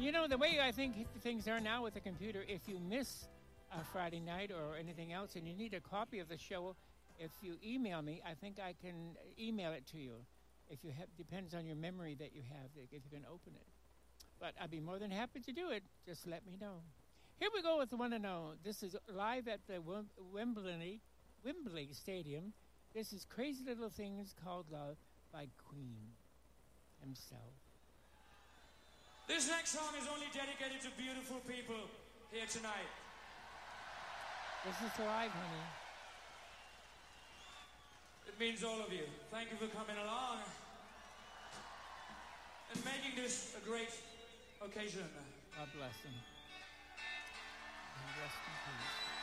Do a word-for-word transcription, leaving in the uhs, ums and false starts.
You know, the way I think things are now with the computer, if you miss a Friday night or anything else and you need a copy of the show, if you email me, I think I can email it to you. If you have, depends on your memory that you have, if you can open it. But I'd be more than happy to do it. Just let me know. Here we go with the one and only. This is live at the Wembley, Wembley Stadium. This is Crazy Little Things Called Love by Queen himself. This next song is only dedicated to beautiful people here tonight. This is live, honey. It means all of you. Thank you for coming along and making this a great occasion. God bless him. And rest in peace.